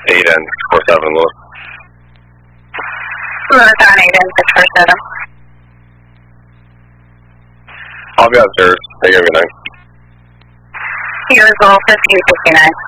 8 and 647 Lewis. Lewis on 8 and 647. I'll be upstairs. Take care, good night. Here is all 1559.